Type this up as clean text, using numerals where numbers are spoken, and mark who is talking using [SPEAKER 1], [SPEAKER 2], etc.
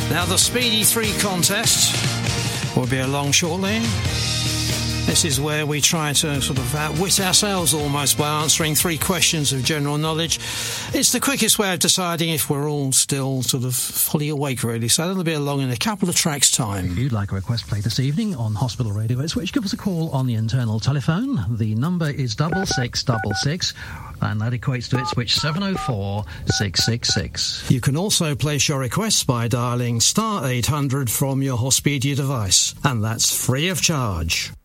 [SPEAKER 1] Now, the Speedy 3 contest will be along shortly. This is where we try to sort of outwit ourselves almost by answering 3 questions of general knowledge. It's the quickest way of deciding if we're all still sort of fully awake, really. So that'll be along in a couple of tracks' time.
[SPEAKER 2] If you'd like a request played this evening on Hospital Radio Ipswich, give us a call on the internal telephone. The number is 6666, and that equates to Ipswich 704 666.
[SPEAKER 1] You can also place your requests by dialling *800 from your Hospedia device, and that's free of charge.